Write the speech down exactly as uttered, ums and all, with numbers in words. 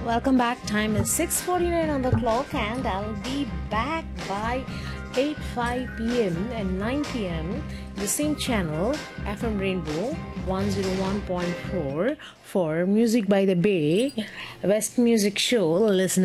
Welcome back. Time is six forty-nine on the clock, and I'll be back by eight five p.m. and nine p.m. the same channel, F M Rainbow one oh one point four, for Music by the Bay, West Music Show. Listen